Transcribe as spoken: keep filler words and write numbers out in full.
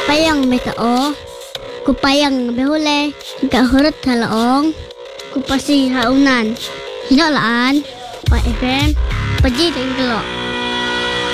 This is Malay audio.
Payang may tao. Kupayang behule. Kahurot halaong. Kupasi haunan. Hinolaan. Pa F M. Paji tingklo.